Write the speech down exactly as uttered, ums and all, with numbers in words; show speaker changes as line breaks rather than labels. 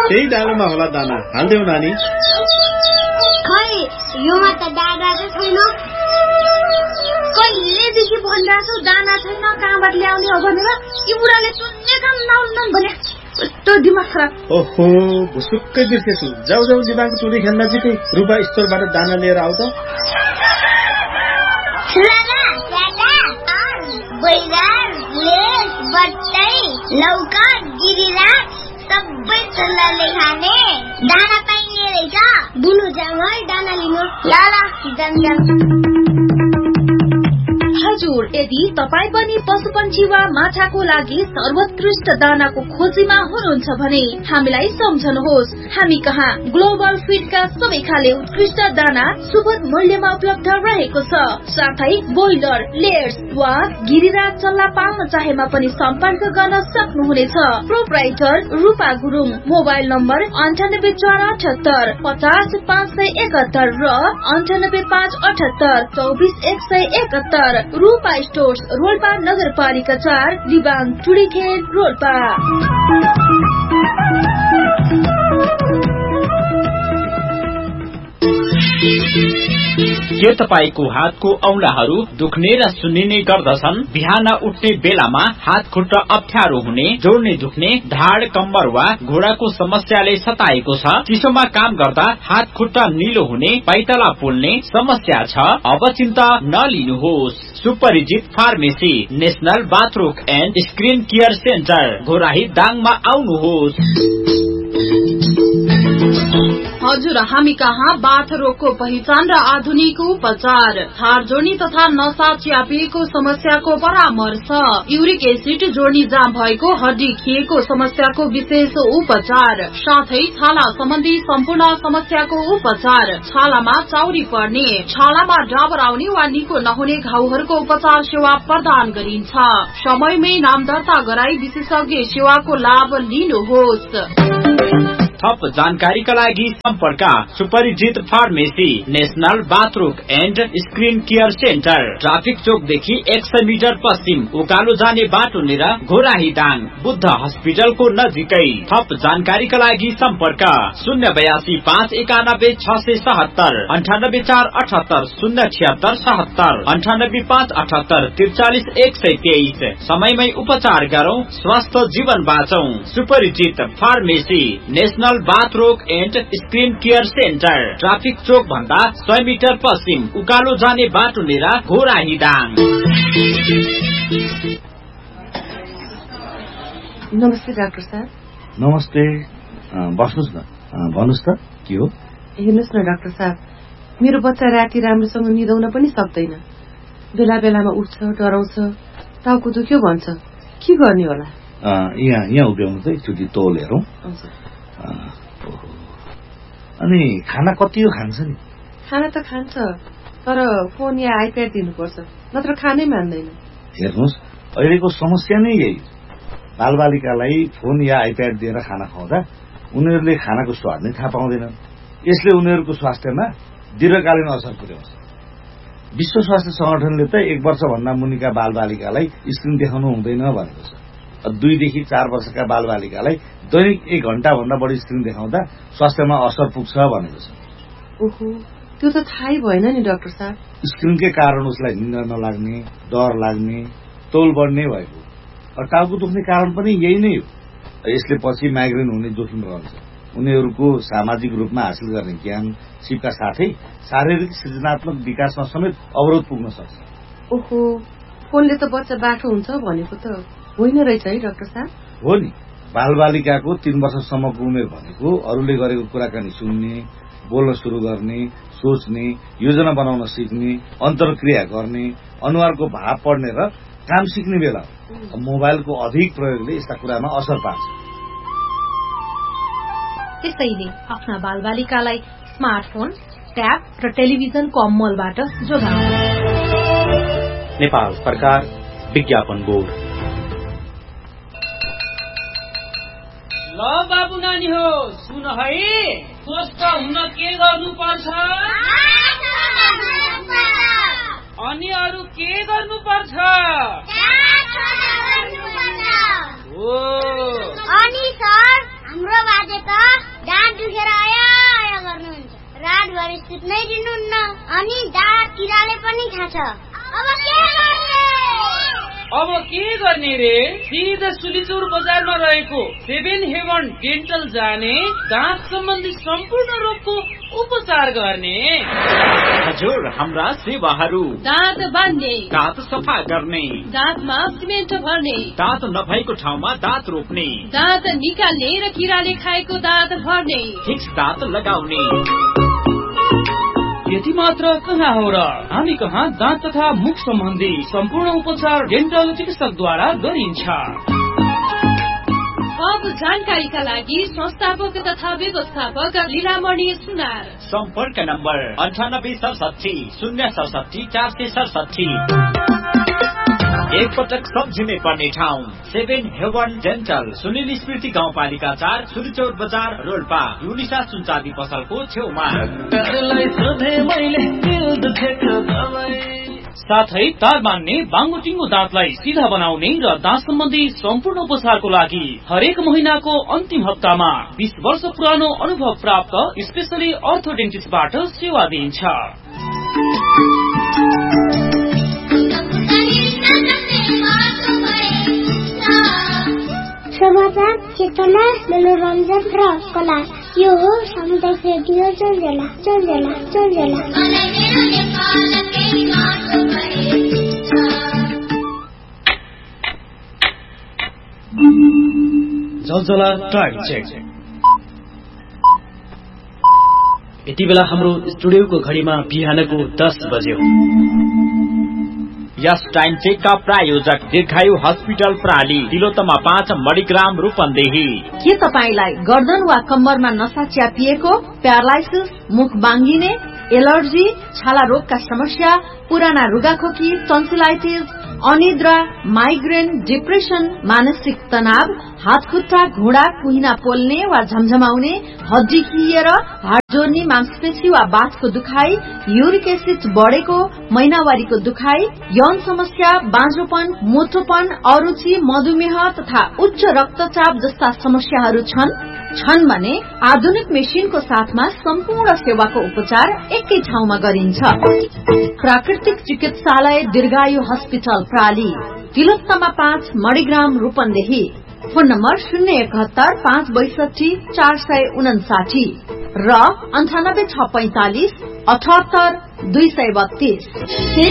त्यही डालोमा होला दाना, हाल्देऊ नानी।
खै योमा त दाना चाहिँ छैन। कहिलेदेखि भनिरहेको छु दाना छैन, कहाँबाट ल्याउने हो भनेर। यी बुढाले सुन्ने काम नहुन् भने कस्तो दिमाग खराब।
ओहो, भुसुक्कै बिर्सेछु। जाऊ जाऊ दिमाग चुरी खेल्न नजिकै रुपा स्टोरबाट दाना लिएर आऊ त।
बैगन, लेस, बट्टै, लौका, गिरिरा सबै चल्लाले खाने दाना पाइने रहेछ। बुनु जाम है दाना लिनु। ल ल जाम जाम।
हजुर, यदि तपाईँ पनि पशुपन्छी वा माछाको लागि सर्वोत्कृष्ट दानाको खोजीमा हुनुहुन्छ भने हामीलाई सम्झनुहोस्। हामी कहाँ ग्लोबल फिडका सबै खाले उत्कृष्ट दाना सुपथ मूल्यमा उपलब्ध रहेको छ। साथै बोइलर, लेयर्स वा गिरिरा चल्ला पाल्न चाहेमा पनि सम्पर्क गर्न सक्नुहुनेछ। प्रोप्राइटर रूपा गुरुङ। मोबाइल नम्बर अन्ठानब्बे चार अठहत्तर पचास पाँच सय एकहत्तर र अन्ठानब्बे पाँच अठहत्तर चौबिस एक सय एकहत्तर। रूपा स्टोर्स, रोल्पा नगरपालिका चार, दिवान टुडीखेल, रोल्पा।
के तपाईको हातको औंलाहरू दुख्ने र सुन्निने गर्दछन्? बिहान उठ्ने बेलामा हात खुट्टा अप्ठ्यारो हुने, जोड्ने दुख्ने, ढाड कम्बर वा घुँडाको समस्याले सताएको छ? चिसोमा काम गर्दा हात खुट्टा निलो हुने, पाइतला पोल्ने समस्या छ? अब चिन्ता नलिनुहोस्। सुपरिचित pharmacy, national बाथरोग and screen care centre, Ghorahi दाङमा आउनुहोस्।
हजुर, हामी कहाँ बाथ रोगको पहिचान र आधुनिक उपचार, थार जोड्नी तथा नसा च्यापिएको समस्याको परामर्श, युरिक एसिड जोड्नी जाम भएको, हड्डी खिएको समस्याको विशेष उपचार, साथै छाला सम्बन्धी सम्पूर्ण समस्याको उपचार, छालामा चाउरी पर्ने, छालामा डाबर आउने वा निको नहुने घाउहरूको उपचार सेवा प्रदान गरिन्छ। समयमै नाम दर्ता गराई विशेषज्ञ सेवाको लाभ लिनुहोस्।
थप जानकारीका लागि सम्पर्क सुपरिचित pharmacy, national बाथरोग and screen care centre, traffic चोकदेखि एक सय मिटर पश्चिम उकालो जाने बाटो लिएर घोराही दाङ, बुद्ध हस्पिटलको नजिकै। थप जानकारीका लागि सम्पर्क शून्य बयासी पाँच एकानब्बे छ सय सतहत्तर, अन्ठानब्बे चार अठहत्तर शून्य छिहत्तर सतहत्तर, अन्ठानब्बे पाँच अठहत्तर त्रिचालिस एक सय तेइस। समयमै उपचार गरौं, स्वास्थ्य जीवन बाँचौं। सुपरिचित pharmacy, national बाथरोग and screen care centre, traffic चोक भन्दा सय मिटर पश्चिम उकालो जाने बाटो लिएर घोराही दाङ।
नमस्ते डाक्टर साहब।
नमस्ते, बस्नुहोस् न। भन्नुहोस् त के हो?
हेर्नुहोस् न डाक्टर साहब, मेरो बच्चा राति राम्रोसँग निदाउन पनि सक्दैन। बेला बेलामा उठ्छ, डराउँछ, टाउको दुख्यो भन्छ। के गर्ने होला?
यहाँ यहाँ उभ्याउनु त एकचोटि तौल हेरौँ। अनि खाना कति हो खान्छ नि?
खाना त खान्छ, तर फोन या आइप्याड दिनुपर्छ, नत्र खानै मान्दैन।
हेर्नुहोस्, अहिलेको समस्या नै यही। बालबालिकालाई फोन या आइप्याड दिएर खाना खुवाउँदा उनीहरूले खानाको स्वाद नै थाहा पाउँदैनन्। यसले उनीहरूको स्वास्थ्यमा दीर्घकालीन असर पुर्याउँछ। विश्व स्वास्थ्य संगठनले त एक वर्षभन्दा मुनिका बालबालिकालाई स्क्रिन देखाउनु हुँदैन भनेको छ। दुईदेखि चार वर्षका बालबालिकालाई दैनिक एक घण्टा भन्दा बढी स्क्रिन देखाउँदा स्वास्थ्यमा असर पुग्छ भनेको छ।
ओहो, त्यो त थाहै भएन नि डाक्टर साहब।
स्क्रिनकै कारण उसलाई निन्द्रा नलाग्ने, डर लाग्ने, तौल बढ्ने भएको, टाउको दुख्ने कारण पनि यही नै हो। यसले पछि माइग्रेन हुने जोखिम रहन्छ। उनीहरूको सामाजिक रूपमा हासिल गर्ने ज्ञान सिपका साथै शारीरिक सृजनात्मक विकासमा समेत अवरोध पुग्न सक्छ।
ओहो, फोनले त बच्चा बाठो हुन्छ भनेको त होइन रहेछ है डाक्टर साहब?
हो नि, बालबालिकाको तीन वर्षसम्मको उमेर भनेको अरूले गरेको कुराकानी सुन्ने, बोल्न शुरू गर्ने, सोच्ने, योजना बनाउन सिक्ने, अन्तर्क्रिया गर्ने, अनुहारको भाव पढ्ने र काम सिक्ने बेला हो। मोबाइलको अधिक प्रयोगले यस्ता कुरामा असर पार्छ।
त्यसैले आफ्ना बालबालिकालाई स्मार्टफोन, ट्याब र टेलिभिजनको अमलबाट जोगाउनु।
नेपाल सरकार विज्ञापन बोर्ड।
ल बाबु नानी हो, सुन है, स्वस्थ हुन के गर्नुपर्छ अनि अरू के गर्नुपर्छ?
अनि सर, हाम्रो बाजे त उठेर आया आया गर्नुहुन्छ, रातभरि सुत्नै दिनुहुन्न, अनि दाँत किराले पनि खान्छ। अब के गर्ने?
अब के गर्ने रे? सिधा सुलिचौर बजारमा रहेको सेभेन हेभन डेन्टल जाने, दाँत सम्बन्धी सम्पूर्ण रोगको उपचार गर्ने।
हजुर, हाम्रा सेवाहरू
दाँत बान्ने,
दाँत सफा गर्ने,
दाँतमा सिमेन्ट भर्ने,
दाँत नभएको ठाउँमा दाँत रोप्ने,
दाँत निकाल्ने र किराले खाएको दाँत भर्ने,
फिक्स दाँत लगाउने।
यति मात्र कहाँ हो र? हामी कहाँ दाँत तथा मुख सम्बन्धी सम्पूर्ण उपचार डेन्टल चिकित्सकद्वारा गरिन्छ।
अब जानकारीका लागि संस्थापक तथा व्यवस्थापक लीलामणि सुनार।
सम्पर्क नम्बर अन्ठानब्बे सडसठी शून्य सडसठी चार सय सडसठी। एक पटक सम्झिने पर्ने ठाउँ सेभेन हेभन डेन्टल, सुनिल स्मृति गाउँपालिका चार, सुलिचौर बजार, रोल्पा, युनिसा सुनचाँदी पसलको छेउमा।
साथै तार बान्ने, बाङ्गोटिङ्गो दाँतलाई सिधा बनाउने र दाँत सम्बन्धी सम्पूर्ण उपचारको लागि हरेक महिनाको अन्तिम हप्तामा बीस वर्ष पुरानो अनुभव प्राप्त स्पेशली अर्थोडेन्टिस्टबाट सेवा दिइन्छ।
समाचार, चेतना, मनोरञ्जन र कला, यो हो समुदाय रेडियो जन्जेला जन्जेला जन्जेला।
जलजला टाइम चेक। यति बेला हाम्रो स्टुडियोको घडीमा बिहानको दस बज्यो।
यस टाइम चेकका प्रायोजक दीर्घायु हस्पिटल प्राली, तिलोत्तमा पाँच, मणिग्राम, रूपन्देही।
के तपाईलाई गर्दन वा कम्मरमा नसा च्यापिएको, प्यारालाइसिस, मुख बाङ्गिने, एलर्जी, छाला रोगका समस्या, पुराना रुगाखोकी, टन्सिलाइटिस, अनिद्रा, माइग्रेन, डिप्रेसन, मानसिक तनाव, हात खुट्टा, घुँडा, कुहिना पोल्ने वा झमझमाउने, हड्डी खिएर, हाड जोड्ने, मांसपेशी वा बाथको दुखाइ, युरिक एसिड बढेको, महिनावारीको दुखाइ, यौन समस्या, बाँझोपन, मोटोपन, अरुचि, मधुमेह तथा उच्च रक्तचाप जस्ता समस्याहरू छन् छन् भने आधुनिक मेसिनको साथमा सम्पूर्ण सेवाको उपचार एकै ठाउँमा गरिन्छ। प्राकृतिक चिकित्सालय दीर्घायु हस्पिटल प्राली, तिलोत्तमा पाँच, मणिग्राम, रूपन्देही। फोन नम्बर शून्य एकहत्तर पाँच बैसठी चार सय उनासाठी र अन्ठानब्बे छ पैंतालिस अठहत्तर दुई सय बत्तीस।